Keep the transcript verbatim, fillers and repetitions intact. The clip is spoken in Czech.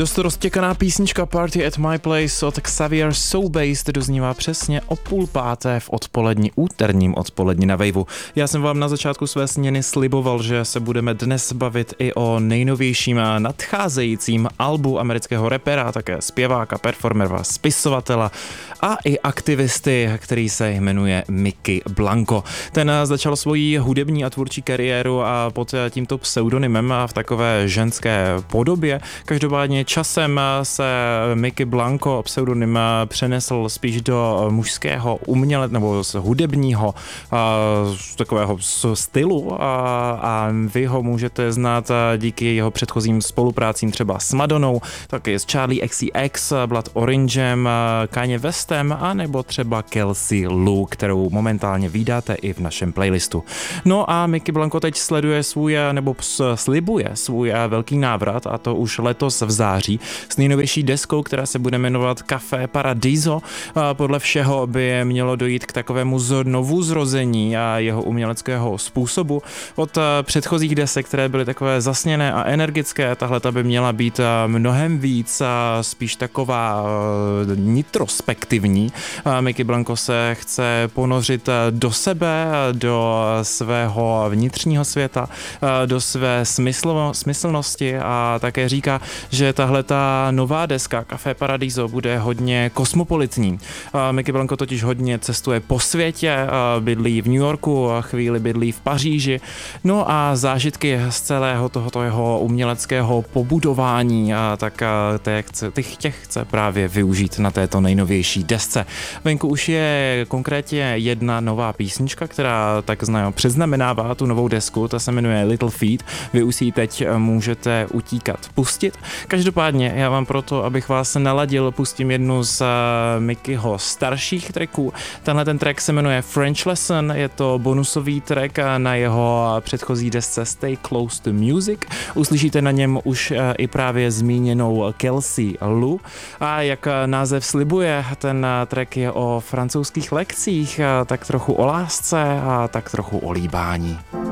Dost roztěkaná písnička Party at My Place od Xavier Soubased doznívá přesně o půl páté v odpolední, úterním odpolední na Waveu. Já jsem vám na začátku své směny sliboval, že se budeme dnes bavit i o nejnovějším a nadcházejícím albu amerického rapera, také zpěváka, performera, spisovatela a i aktivisty, který se jmenuje Mickey Blanco. Ten začal svoji hudební a tvůrčí kariéru a pod tímto pseudonymem a v takové ženské podobě. Každopádně časem se Mickey Blanco pseudonym přenesl spíš do mužského uměle nebo z hudebního z takového stylu a, a vy ho můžete znát díky jeho předchozím spoluprácím třeba s Madonou, taky s Charlie X C X, Blood Orangem, Kanye Westem a nebo třeba Kelsey Lou, kterou momentálně vídáte i v našem playlistu. No a Mickey Blanco teď sleduje svůj nebo slibuje svůj velký návrat a to už letos v září s nejnovější deskou, která se bude jmenovat Café Paradiso. Podle všeho by mělo dojít k takovému znovu zrození a jeho uměleckého způsobu. Od předchozích desek, které byly takové zasněné a energické, tahle ta by měla být mnohem víc a spíš taková nitrospektivní. Mickey Blanco se chce ponořit do sebe, do svého vnitřního světa, do své smysl, smyslnosti a také říká, že tahle ta nová deska Café Paradiso bude hodně kosmopolitní. Mickey Blanco totiž hodně cestuje po světě, bydlí v New Yorku, chvíli bydlí v Paříži, no a zážitky z celého tohoto jeho uměleckého pobudování, tak těch, těch chce právě využít na této nejnovější desce. Venku už je konkrétně jedna nová písnička, která tak znajo předznamenává tu novou desku, ta se jmenuje Little Feat. Vy už si teď můžete utíkat pustit. Každopádně já vám proto, abych vás naladil, pustím jednu z Mickeyho starších tracků. Tenhle ten track se jmenuje French Lesson, je to bonusový track na jeho předchozí desce Stay Close to Music. Uslyšíte na něm už i právě zmíněnou Kelsey Lou. A jak název slibuje, ten track je o francouzských lekcích, tak trochu o lásce a tak trochu o líbání.